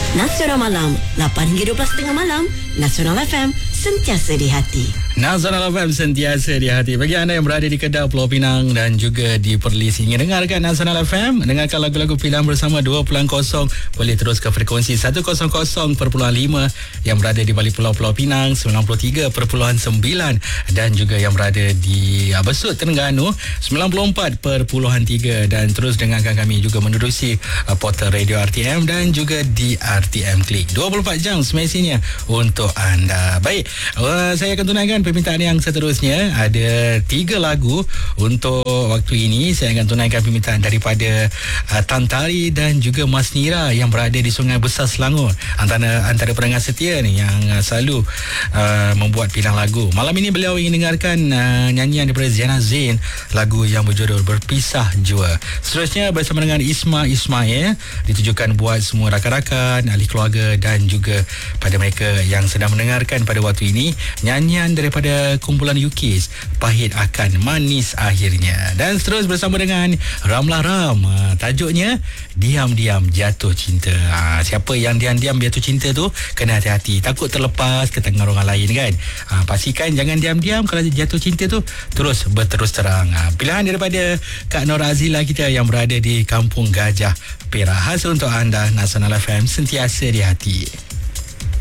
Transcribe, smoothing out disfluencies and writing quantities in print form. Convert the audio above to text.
Nasional Malam 8 hingga 12.30 malam. Nasional FM, sentiasa di hati. Nasional FM, sentiasa di hati. Bagi anda yang berada di Kedah, Pulau Pinang dan juga di Perlis, ingin dengarkan Nasional FM, dengarkan lagu-lagu pilihan bersama 2.0, boleh terus ke frekuensi 100.5 yang berada di balik Pulau Pinang, 93.9, dan juga yang berada di Besut, Terengganu, 94.3, dan terus dengarkan kami juga menerusi portal Radio RTM dan juga di RTM Klik. 24 jam semestinya untuk anda. Baik, saya akan tunaikan permintaan yang seterusnya. Ada 3 lagu untuk waktu ini. Saya akan tunaikan permintaan daripada Tan Tari dan juga Mas Nira yang berada di Sungai Besar, Selangor. Antara pendengar setia ni yang selalu membuat pilihan lagu. Malam ini beliau ingin dengarkan nyanyian daripada Ziana Zain, lagu yang berjudul Berpisah Jua. Seterusnya bersama dengan Isma Ismail, ditujukan buat semua rakan-rakan, ahli keluarga dan juga pada mereka yang sedang mendengarkan pada waktu ini, nyanyian daripada kumpulan UKIS, Pahit Akan Manis Akhirnya. Dan terus bersama dengan Ramlah Ram, tajuknya Diam-Diam Jatuh Cinta. Siapa yang diam-diam jatuh cinta tu kena hati-hati, takut terlepas ke tangan orang lain kan. Pastikan jangan diam-diam. Kalau jatuh cinta tu terus berterus terang. Pilihan daripada Kak Nur Azila kita yang berada di Kampung Gajah, Perak, khas untuk anda. Nasional FM, sentiasa di hati.